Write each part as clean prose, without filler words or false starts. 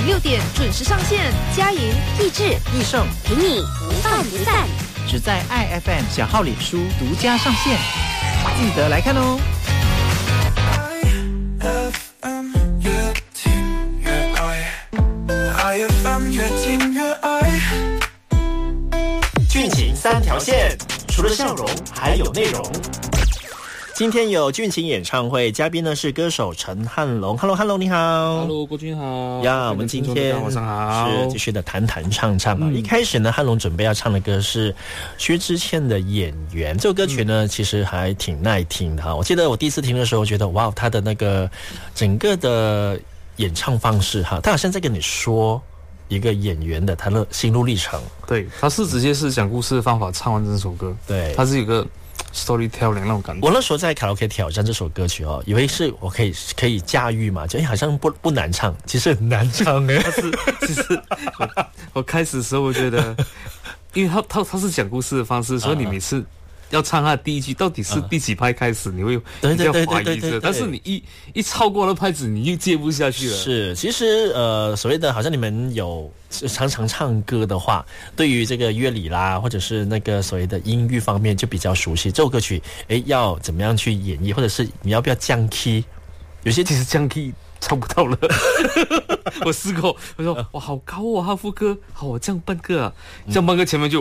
6点准时上线，佳莹、 益智、 益盛陪你不饭不散， 只在爱 FM 小号脸书独家上线，记得来看哦。 俊情3条线，除了笑容还有内容。今天有俊情演唱会，嘉宾呢是歌手陈汉龙。Hello， 你好。 Hello， 国军好。 呀，我们今天晚上好， 是继续的谈唱嘛。一开始呢，汉龙准备要唱的歌是薛之谦的《演员》。这首歌曲呢，其实还挺耐听的哈。我记得我第一次听的时候，觉得哇，他的那个整个的演唱方式哈，他好像在跟你说一个演员的他的心路历程。 对，他是直接是讲故事的方法唱完这首歌。 对， 他是一个 storytelling 那种感觉。 我那时候在卡拉 OK 挑战这首歌曲哦，以为是我可以驾驭嘛，就好像不难唱，其实很难唱哎。 其实我开始的时候我觉得，因为他是讲故事的方式，所以你每次要唱他的第一句到底是第几拍开始，你会比较怀疑着。但是你一超过了拍子，你又接不下去了。 是，其实所谓的好像你们有常常唱歌的话，对于这个乐理啦，或者是那个所谓的音域方面就比较熟悉。这首歌曲，要怎么样去演绎，或者是你要不要降 key？ 有些其实降 key 唱不到了。我试过，我说哇好高哦，哈副歌，好我降半个啊，降半个前面就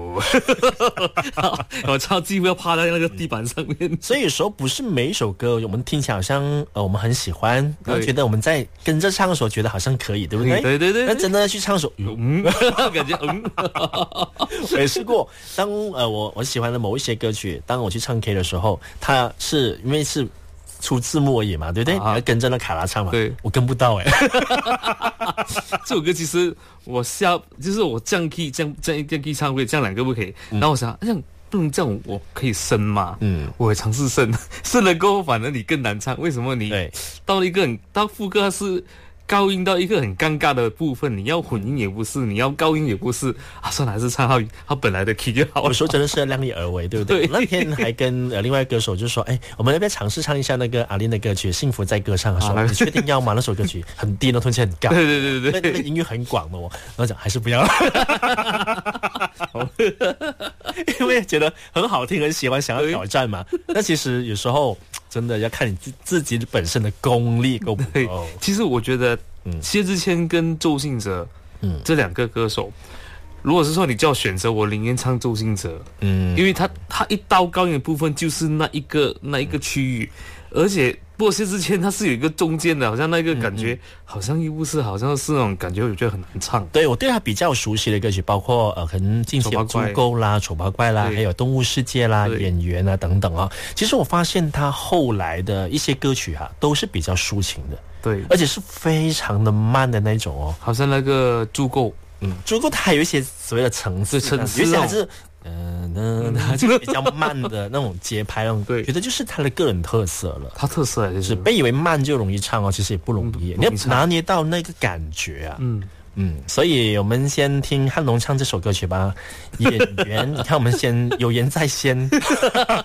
我唱几乎要趴在那个地板上面。 所以有时候不是每一首歌我们听起来好像我们很喜欢，然后觉得我们在跟着唱的时候觉得好像可以，对不对？ 对。 那真的去唱的时候， 感觉我也试过。当我喜欢的某一些歌曲，当我去唱 K 的时候，它是因为是出字幕而已嘛，对不对？你要跟着那卡拉唱嘛。对，我跟不到这首歌其实就是我降 key 降唱会，这样2个不可以。然后我想，这样不能这样，我可以升嘛？我也尝试升了过后，反而你更难唱。为什么你到了到副歌是高音到一个很尴尬的部分，你要混音也不是，你要高音也不是啊，算了，还是唱他本来的 key 就好了。 有时候真的是要量力而为，对不对？那天还跟另外歌手就说，我们要不要尝试唱一下那个阿琳的歌曲《幸福在歌唱》？说你确定要吗？那首歌曲很低的，突然间很高， 对， 那个音域很广的然后讲还是不要，因为觉得很好听，很喜欢，想要挑战嘛。那其实有时候真的要看你自己本身的功力够不够。 其实我觉得薛之谦跟周信哲这2个歌手，如果是说你叫我选择，我宁愿唱周信哲。因为他一到高音的部分就是那一个区域，而且不过薛之谦他是有一个中间的，好像那个感觉好像又不是，好像是那种感觉，我觉得很难唱。 对，我对他比较熟悉的歌曲包括可能近期有足够啦、丑八怪啦，还有动物世界啦、演员啊等等其实我发现他后来的一些歌曲都是比较抒情的。对，而且是非常的慢的那种好像那个足够， 足够它有一些所谓的层次，有些还是就比较慢的那种节拍，对，觉得就是它的个人特色了。它特色就是被以为慢就容易唱其实也不容易，你要拿捏到那个感觉啊。所以我们先听汉龙唱这首歌曲吧，《演员》。你看，我们先有言在先。